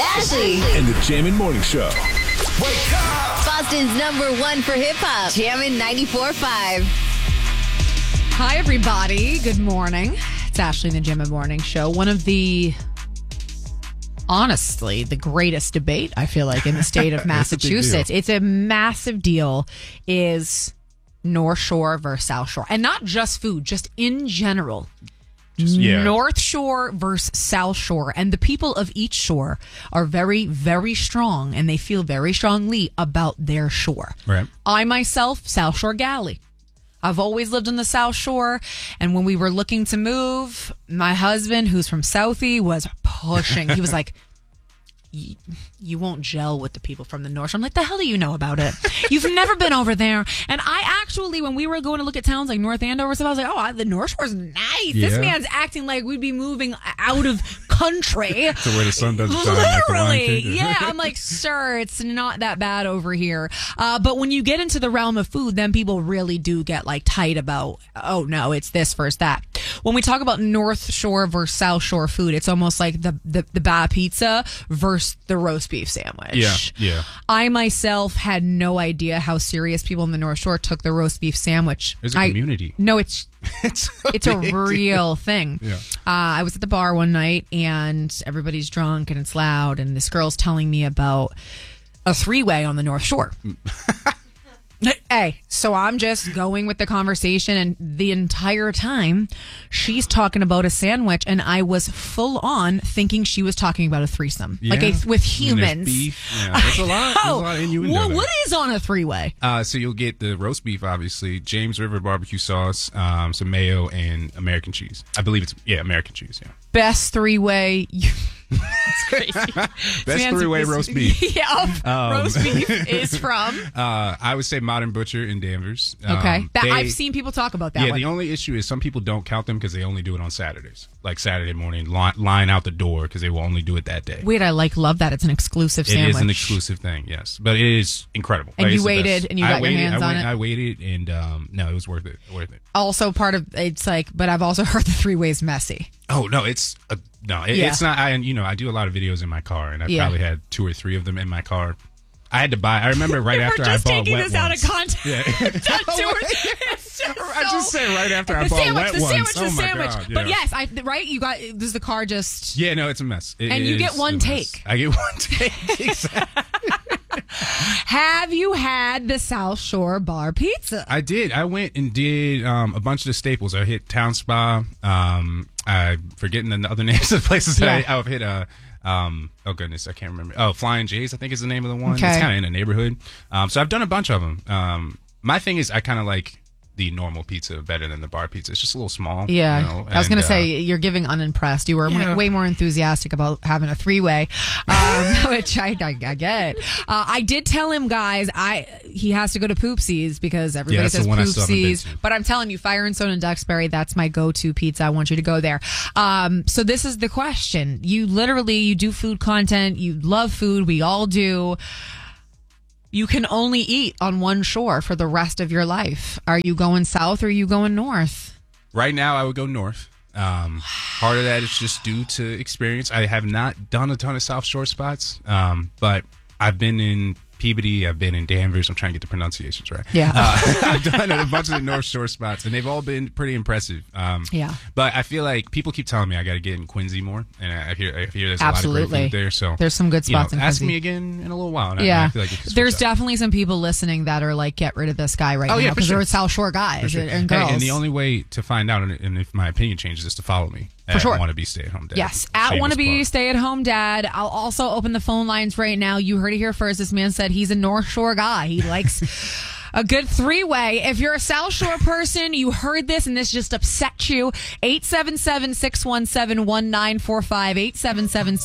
Ashley. And the Jammin' Morning Show. Wake up! Boston's #1 for hip-hop. Jammin' 94.5. Hi, everybody. Good morning. It's Ashley and the Jammin' Morning Show. One of the, honestly, the greatest debate, I feel like, in the state of Massachusetts. It's a massive deal, is North Shore versus South Shore. And not just food, just in general. North Shore versus South Shore. And the people of each shore are very, very strong, and they feel very strongly about their shore. Right. I myself, South Shore Galley. I've always lived on the South Shore, and when we were looking to move, my husband, who's from Southie, was pushing. He was like, you won't gel with the people from the North Shore. I'm like, the hell do you know about it? You've never been over there. And I actually, when we were going to look at towns like North Andover, I was like, oh, the North Shore's nice. Yeah. This man's acting like we'd be moving out of country. So where the sun doesn't shine. Literally. Yeah, I'm like, sir, it's not that bad over here. But when you get into the realm of food, then people really do get like tight about, oh no, it's this versus that. When we talk about North Shore versus South Shore food, it's almost like the bar pizza versus the roast beef sandwich. Yeah. I myself had no idea how serious people in the North Shore took the roast beef sandwich. There's a community. No, it's a real thing. Yeah. I was at the bar one night and everybody's drunk and it's loud, and this girl's telling me about a three-way on the North Shore. Hey, so I'm just going with the conversation, and the entire time she's talking about a sandwich, and I was full on thinking she was talking about a threesome, with humans. Beef. Yeah, there's a lot of innuendo there. What is on a three-way? So you'll get the roast beef, obviously, James River barbecue sauce, some mayo, and American cheese. I believe it's American cheese. Yeah. Best three-way. It's crazy. Best three-way roast beef. Yeah, roast beef is from. I would say Modern Butcher in Danvers. Okay, I've seen people talk about that. Yeah, one. The only issue is some people don't count them because they only do it on Saturdays, like Saturday morning, line out the door because they will only do it that day. Wait, I love that. It's an exclusive sandwich. It is an exclusive thing, yes, but it is incredible. And you waited, and you got your hands on it. I waited, and no, it was worth it. Also, part of it's like, but I've also heard the three-way's messy. Oh no, it's not. I do a lot of videos in my car, and I probably had 2 or 3 of them in my car. I had to buy. I remember right after I bought wet ones. We're just taking this out of context. Yeah. I just said right after I bought wet ones. The sandwich. God, yeah. But yes, right. You got. Does the car just? Yeah, no, it's a mess. And you get one take. I get one take. Exactly. Have you had the South Shore bar pizza? I did. I went and did a bunch of the staples. I hit Town Spa. I'm forgetting the other names of the places that I've hit. Oh goodness, I can't remember. Oh, Flying J's, I think is the name of the one. Okay. It's kind of in a neighborhood. So I've done a bunch of them. My thing is, I kind of like the normal pizza better than the bar pizza. It's just a little small. Yeah. You know? I was going to say, you're giving unimpressed. You were way more enthusiastic about having a three-way, which I get. I did tell him, guys, he has to go to Poopsies because everybody says Poopsies. But I'm telling you, Fire and Stone in Duxbury, that's my go-to pizza. I want you to go there. So this is the question. You do food content. You love food. We all do. You can only eat on one shore for the rest of your life. Are you going south or are you going north? Right now, I would go north. Part of that is just due to experience. I have not done a ton of South Shore spots, but I've been in Peabody, I've been in Danvers. I'm trying to get the pronunciations right. Yeah. I've done a bunch of the North Shore spots, and they've all been pretty impressive. But I feel like people keep telling me I got to get in Quincy more, and I hear there's a lot of great food there. So there's some good spots in Quincy. Ask me again in a little while. I feel like there's definitely some people listening that are like, get rid of this guy now because they're South Shore guys and girls. Hey, and the only way to find out, and if my opinion changes, is to follow me. For sure. Wannabe Stay-at-Home Dad. Yes, at Wannabe Stay-at-Home Dad. I'll also open the phone lines right now. You heard it here first. This man said he's a North Shore guy. He likes a good three-way. If you're a South Shore person, you heard this and this just upset you. 877-617-1945. 877